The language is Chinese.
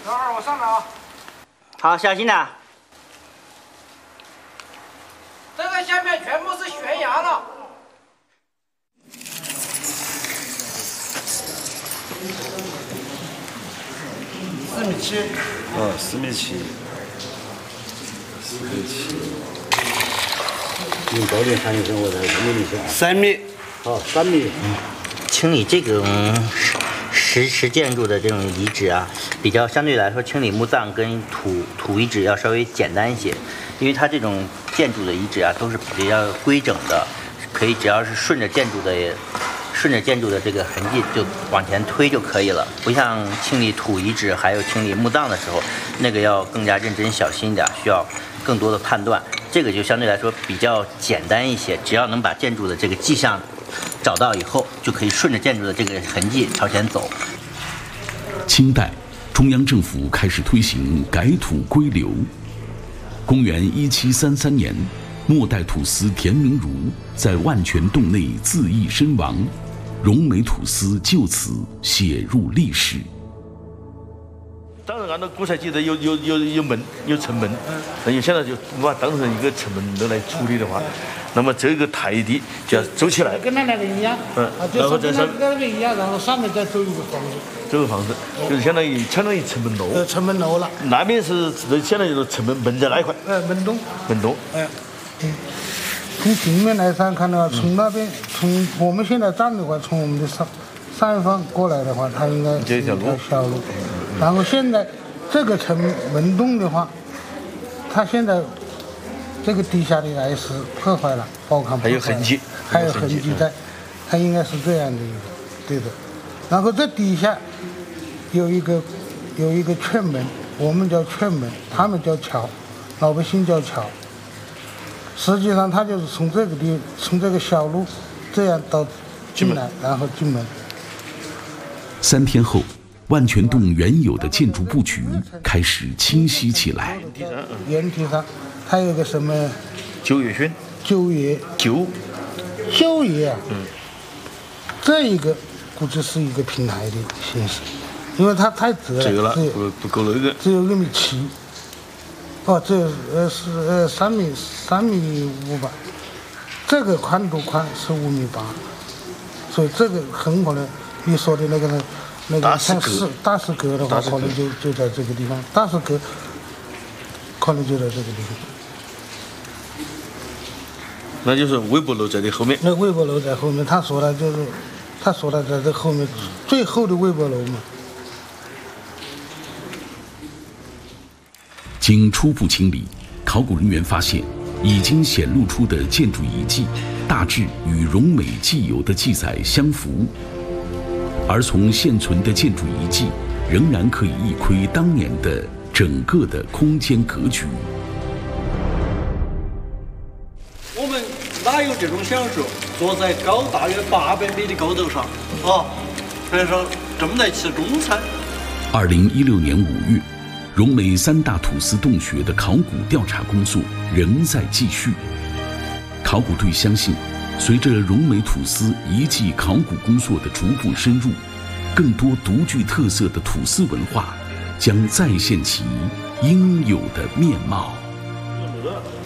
等会儿我上来啊。 好，小心点。 这个下面全部是悬崖了。4.7米。 哦，4.7米。4.7米。用高点看一下，我在5米以下。3米。好，3米。 清理这种石建筑的这种遗址啊，比较相对来说清理墓葬跟土遗址要稍微简单一些，因为它这种建筑的遗址啊都是比较规整的，可以只要是顺着建筑的这个痕迹就往前推就可以了，不像清理土遗址还有清理墓葬的时候，那个要更加认真小心一点，需要更多的判断。这个就相对来说比较简单一些，只要能把建筑的这个迹象找到以后，就可以顺着建筑的这个痕迹朝前走。 清代，中央政府开始推行改土归流。公元1733年，末代土司田明儒在万泉洞内自缢身亡，荣美土司就此写入历史。 当然，按照古材记载有门有城门，那你现在就把它当成一个城门楼来处理的话，那么这个台地就要走起来， 跟它那个一样， 然后再上那个一样，然后上面再走一个房子， 这个房子就是相当于城门楼， 城门楼了。 那边是相当于城门在那一块， 门东，从平面来上看的话，从那边从我们现在站的话，从我们的上方过来的话，它应该是一条小路。然后现在这个城门洞的话，它现在这个地下的岩石破坏了，包括还有痕迹在，它应该是这样的一个，对的。然后这底下有一个圈门，我们叫圈门，他们叫桥，老百姓叫桥。实际上，它就是从这个小路这样到进来，然后进门。 3天后，万泉洞原有的建筑布局开始清晰起来。 原体上，它有个什么？ 九月轩。 九爷啊。这一个估计是一个平台的形式，因为它太窄了， 不够那个。 只有1.7米。这是3.5米吧，这个宽度是5.8米，所以这个很可能你说的那个大石阁的话，可能就在这个地方，大石阁可能就在这个地方。 那就是微波炉在你后面。 那微波炉在后面，他说的在这后面最后的微波炉嘛。 经初步清理，考古人员发现，已经显露出的建筑遗迹大致与荣美既有的记载相符，而从现存的建筑遗迹，仍然可以一窥当年的整个的空间格局。 我们哪有这种享受？坐在大约800米的高楼上，还说正在吃中餐。 2016年5月。荣美3大土司洞穴的考古调查工作仍在继续。考古队相信，随着荣美土司遗迹考古工作的逐步深入，更多独具特色的土司文化将再现其应有的面貌。